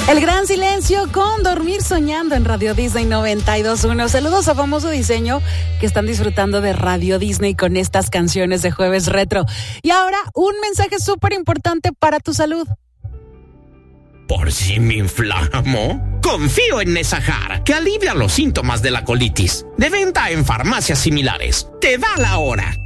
El gran silencio con Dormir Soñando en Radio Disney 92.1. Saludos a Famoso Diseño que están disfrutando de Radio Disney con estas canciones de Jueves Retro. Y ahora un mensaje súper importante para tu salud. ¿Por si me inflamo? Confío en Nesajar, que alivia los síntomas de la colitis. De venta en farmacias similares. Te da la hora.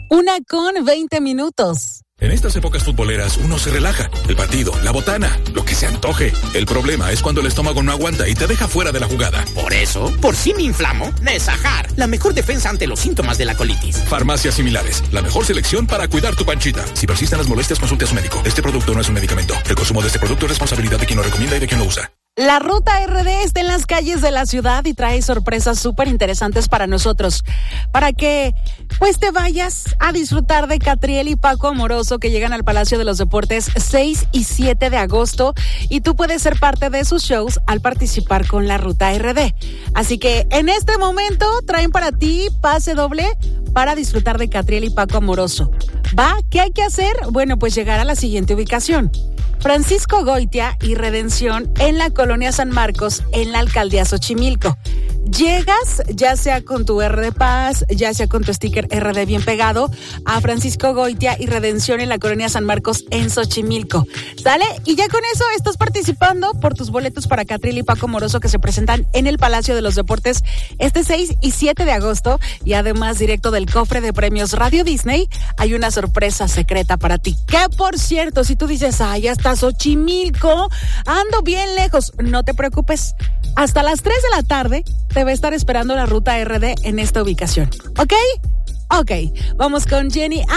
1:20. En estas épocas futboleras uno se relaja. El partido, la botana, lo que se antoje. El problema es cuando el estómago no aguanta y te deja fuera de la jugada. Por eso, por si me inflamo, Nesajar, la mejor defensa ante los síntomas de la colitis. Farmacias similares, la mejor selección para cuidar tu panchita. Si persisten las molestias, consulte a su médico. Este producto no es un medicamento. El consumo de este producto es responsabilidad de quien lo recomienda y de quien lo usa. La Ruta RD está en las calles de la ciudad y trae sorpresas súper interesantes para nosotros. Para que, pues, te vayas a disfrutar de Catriel y Paco Amoroso, que llegan al Palacio de los Deportes 6 y 7 de agosto. Y tú puedes ser parte de sus shows al participar con la Ruta RD. Así que, en este momento, traen para ti pase doble para disfrutar de Catriel y Paco Amoroso. ¿Va? ¿Qué hay que hacer? Bueno, pues llegar a la siguiente ubicación. Francisco Goitia y Redención en la Colonia San Marcos, en la Alcaldía Xochimilco. Llegas, ya sea con tu RD Paz, ya sea con tu sticker RD bien pegado, a Francisco Goitia y Redención en la Colonia San Marcos, en Xochimilco. ¿Sale? Y ya con eso estás participando por tus boletos para Catriel y Paco Moroso, que se presentan en el Palacio de los Deportes este 6 y 7 de agosto. Y además, directo del cofre de premios Radio Disney, hay una sorpresa secreta para ti. Que, por cierto, si tú dices, ay, ya está Xochimilco, ando bien lejos, no te preocupes. Hasta las 3 de la tarde te va a estar esperando la Ruta RD en esta ubicación. ¿Ok? Ok, vamos con Jenny